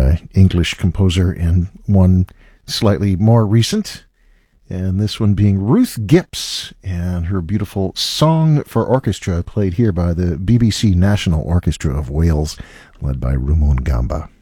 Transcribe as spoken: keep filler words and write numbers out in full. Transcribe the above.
uh, English composer, and one slightly more recent. And this one being Ruth Gipps and her beautiful Song for Orchestra, played here by the B B C National Orchestra of Wales, led by Ramon Gamba.